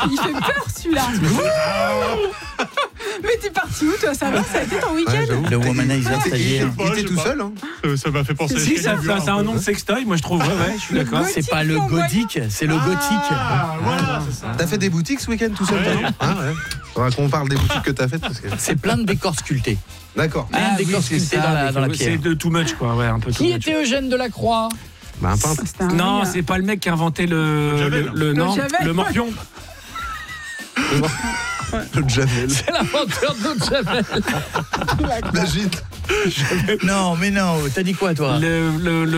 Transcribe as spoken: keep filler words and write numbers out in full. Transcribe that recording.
Il fait peur celui-là. Mais t'es parti où toi? Ça va? Ça a été ton week-end? Ouais, le womanizer, ça y est. Il était tout seul, hein. Ça m'a fait penser à Si, ça, ça, ça a un nom de sextoy, moi je trouve. Ouais, ouais, je suis d'accord. Gothique C'est pas le flamboyant. gothique, c'est le gothique. Ah, voilà, c'est ça. T'as fait des boutiques ce week-end tout seul, toi, non? Ah ouais. Faudra qu'on parle des boutiques que t'as faites parce que... C'est plein de décors sculptés. D'accord. Plein de décors c'est sculptés ça, dans la, dans la c'est pierre. de too much, quoi. Ouais, un peu too Qui much. était Eugène Delacroix? Bah, un peintre. C'était un Non, gars. c'est pas le mec qui a inventé le. Javel. Le, le- Le non, Javel. le morpion. Le Jamel. C'est l'inventeur de Javel. Imagine. Non, mais non, t'as dit quoi toi? Le, le, le